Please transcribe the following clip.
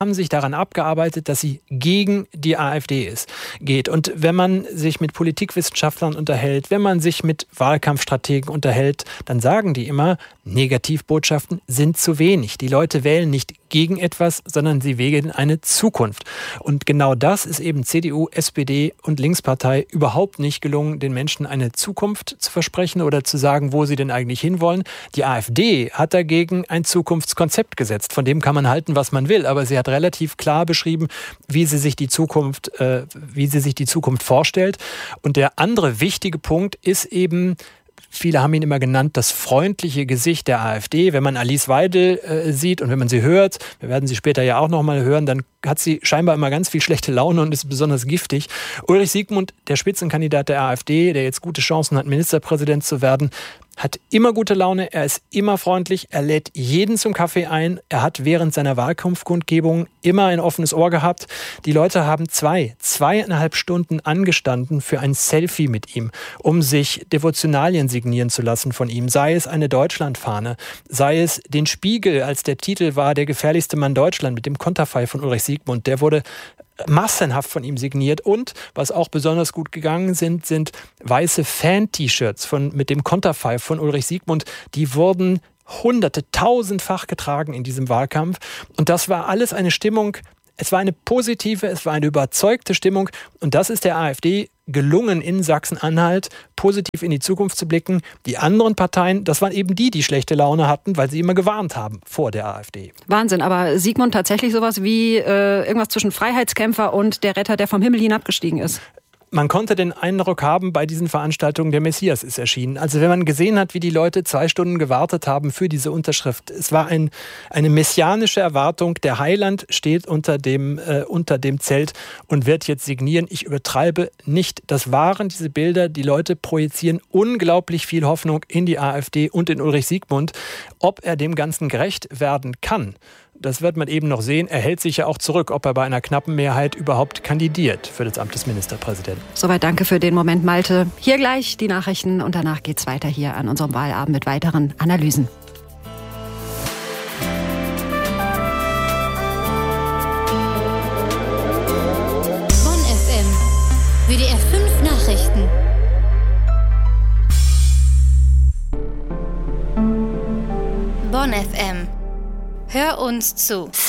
haben sich daran abgearbeitet, dass sie gegen die AfD geht. Und wenn man sich mit Politikwissenschaftlern unterhält, wenn man sich mit Wahlkampfstrategen unterhält, dann sagen die immer, Negativbotschaften sind zu wenig. Die Leute wählen nicht gegen etwas, sondern sie wählen eine Zukunft. Und genau das ist eben CDU, SPD und Linkspartei überhaupt nicht gelungen, den Menschen eine Zukunft zu versprechen oder zu sagen, wo sie denn eigentlich hinwollen. Die AfD hat dagegen ein Zukunftskonzept gesetzt. Von dem kann man halten, was man will, aber sie hat relativ klar beschrieben, wie sie sich die Zukunft vorstellt. Und der andere wichtige Punkt ist eben, viele haben ihn immer genannt, das freundliche Gesicht der AfD. Wenn man Alice Weidel sieht und wenn man sie hört, wir werden sie später ja auch noch mal hören, dann hat sie scheinbar immer ganz viel schlechte Laune und ist besonders giftig. Ulrich Siegmund, der Spitzenkandidat der AfD, der jetzt gute Chancen hat, Ministerpräsident zu werden, hat immer gute Laune, er ist immer freundlich, er lädt jeden zum Kaffee ein, er hat während seiner Wahlkampfkundgebung immer ein offenes Ohr gehabt. Die Leute haben 2,5 Stunden angestanden für ein Selfie mit ihm, um sich Devotionalien signieren zu lassen von ihm. Sei es eine Deutschlandfahne, sei es den Spiegel, als der Titel war, der gefährlichste Mann Deutschland mit dem Konterfei von Ulrich Siegmund. Der wurde massenhaft von ihm signiert und, was auch besonders gut gegangen sind weiße Fan-T-Shirts mit dem Konterfei von Ulrich Siegmund. Die wurden hunderte, tausendfach getragen in diesem Wahlkampf und das war alles eine Stimmung, es war eine positive, es war eine überzeugte Stimmung und das ist der AfD gelungen, in Sachsen-Anhalt positiv in die Zukunft zu blicken. Die anderen Parteien, das waren eben die schlechte Laune hatten, weil sie immer gewarnt haben vor der AfD. Wahnsinn, aber Siegmund tatsächlich sowas wie irgendwas zwischen Freiheitskämpfer und der Retter, der vom Himmel hinabgestiegen ist? Man konnte den Eindruck haben, bei diesen Veranstaltungen, der Messias ist erschienen. Also wenn man gesehen hat, wie die Leute 2 Stunden gewartet haben für diese Unterschrift. Es war eine messianische Erwartung. Der Heiland steht unter dem Zelt und wird jetzt signieren. Ich übertreibe nicht. Das waren diese Bilder. Die Leute projizieren unglaublich viel Hoffnung in die AfD und in Ulrich Siegmund. Ob er dem Ganzen gerecht werden kann, das wird man eben noch sehen. Er hält sich ja auch zurück, ob er bei einer knappen Mehrheit überhaupt kandidiert für das Amt des Ministerpräsidenten. Soweit danke für den Moment, Malte. Hier gleich die Nachrichten und danach geht's weiter hier an unserem Wahlabend mit weiteren Analysen. Bonn FM. WDR 5 Nachrichten. Bonn FM. Hör uns zu.